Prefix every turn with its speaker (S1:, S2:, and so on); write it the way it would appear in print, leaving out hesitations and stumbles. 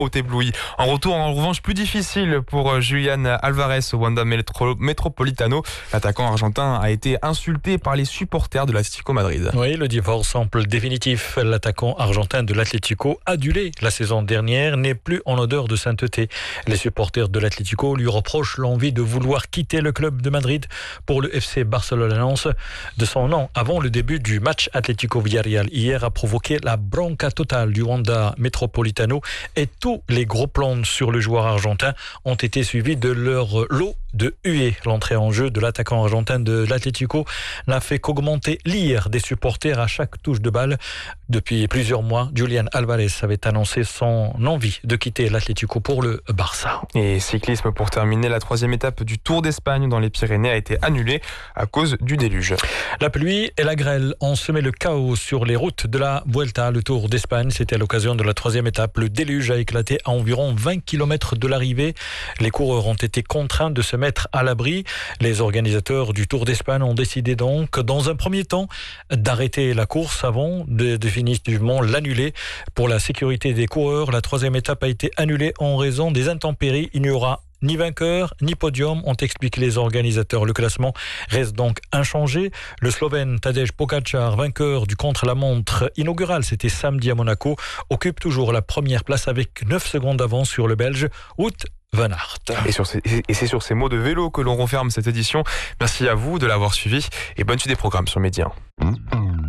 S1: haut ébloui. En retour, en revanche, plus difficile pour Julian Alvarez au Wanda Metropolitano. L'attaquant argentin a été insulté par les supporters de l'Atlético Madrid.
S2: Oui, le divorce semble définitif. L'attaquant argentin de l'Atlético, adulé la saison dernière, n'est plus en odeur de sainteté. Les supporters de l'Atlético lui reprochent l'envie de vouloir quitter le club de Madrid pour le FC Barcelone. L'annonce de son nom avant le début du match Atlético-Villarreal hier a provoqué la bronca totale du Wanda Metropolitano et tous les gros plans sur le joueur argentin ont été suivis de leur lot de huées. L'entrée en jeu de l'attaquant argentin de l'Atlético n'a fait qu'augmenter l'ire des supporters à chaque touche de balle. Depuis plusieurs mois, Julian Alvarez avait annoncé son envie de quitter l'Atlético pour le Barça.
S1: Et cyclisme pour terminer, la 3e étape du Tour d'Espagne dans les Pyrénées a été annulée à cause du déluge.
S2: La pluie et la grêle ont semé le chaos sur les routes de la Vuelta. Le Tour d'Espagne, c'était à l'occasion de la 3e étape. Le déluge a éclaté à environ 20 km de l'arrivée. Les coureurs ont été contraints de se mettre à l'abri. Les organisateurs du Tour d'Espagne ont décidé donc, dans un premier temps, d'arrêter la course avant de définitivement l'annuler. Pour la sécurité des coureurs, la 3e étape a été annulée en raison des intempéries. Il n'y aura ni vainqueur, ni podium, ont expliqué les organisateurs. Le classement reste donc inchangé. Le Slovène Tadej Pogačar, vainqueur du contre-la-montre inaugural, c'était samedi à Monaco, occupe toujours la première place avec 9 secondes d'avance sur le Belge Wout van Aert.
S1: Et c'est sur ces mots de vélo que l'on referme cette édition. Merci à vous de l'avoir suivi et bonne suite des programmes sur Média.